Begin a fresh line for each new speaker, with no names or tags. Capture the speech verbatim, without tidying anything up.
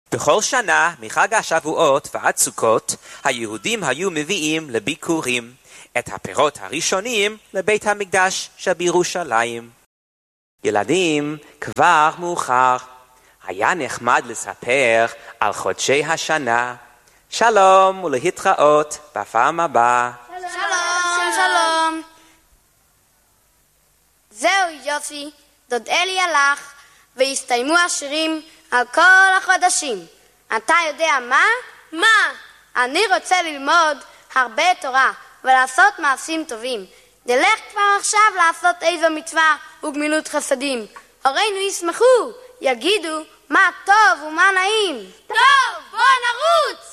בכל שנה, מחג השבועות ועד סוכות, היהודים היו מביאים לביקורים את הפירות הראשונים לבית המקדש שבירושלים. ילדים, כבר מאוחר. היה נחמד לספר על חודשי השנה. שלום ולהתראות בפעם הבאה.
שלום. שלום. שלום. זהו יופי, דוד אלי הלך והסתיימו השירים על כל החודשים. אתה יודע מה?
מה?
אני רוצה ללמוד הרבה תורה ולעשות מעשים טובים. נלך כבר עכשיו לעשות איזו מצווה וגמילות חסדים. הורינו ישמחו, יגידו מה טוב ומה נעים.
טוב, בוא נרוץ!